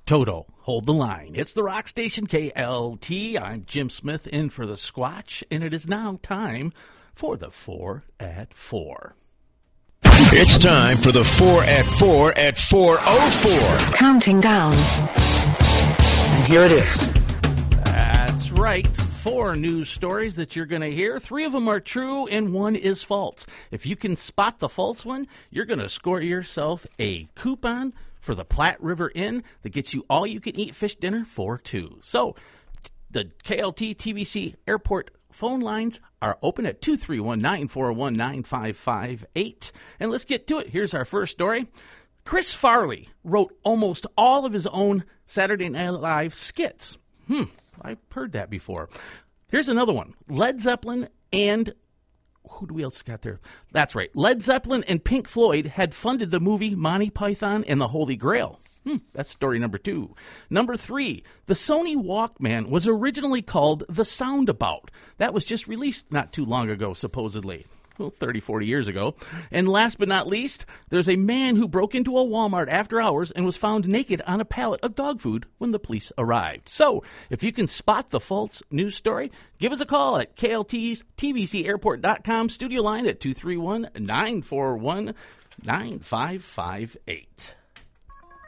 Toto, hold the line. It's the rock station KLT. I'm Jim Smith in for the Squatch, and it is now time for the 4 at 4. It's time for the 4 at 4 at 4:04. Counting down. And here it is. That's right. 4 news stories that you're going to hear. 3 of them are true and 1 is false. If you can spot the false one, you're going to score yourself a coupon for the Platte River Inn that gets you all-you-can-eat fish dinner for 2. So the KLT TBC Airport phone lines are open at 231-941-9558. And let's get to it. Here's our first story. Chris Farley wrote almost all of his own Saturday Night Live skits. I've heard that before. Here's another one. Led Zeppelin and who do we else got there? That's right. Led Zeppelin and Pink Floyd had funded the movie Monty Python and the Holy Grail. That's story number 2. Number 3, the Sony Walkman was originally called the Soundabout. That was just released not too long ago, supposedly. 30, 40 years ago. And last but not least, there's a man who broke into a Walmart after hours and was found naked on a pallet of dog food when the police arrived. So, if you can spot the false news story, give us a call at KLT's TBCAirport.com studio line at 231-941-9558.